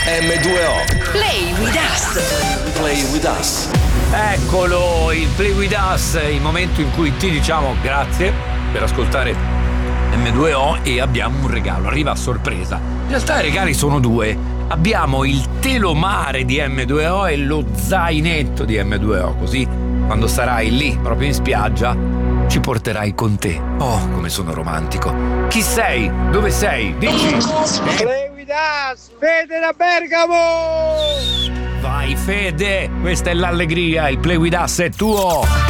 M2O. Play with us. Play with us. Eccolo, il Play with us, il momento in cui ti diciamo grazie per ascoltare M2O e abbiamo un regalo, arriva a sorpresa. In realtà i regali sono due. Abbiamo il telomare di M2O e lo zainetto di M2O, così quando sarai lì proprio in spiaggia ci porterai con te. Oh, come sono romantico. Chi sei? Dove sei? Dici. Play with us, Fede da Bergamo! Vai Fede, questa è l'allegria, il Play with us è tuo.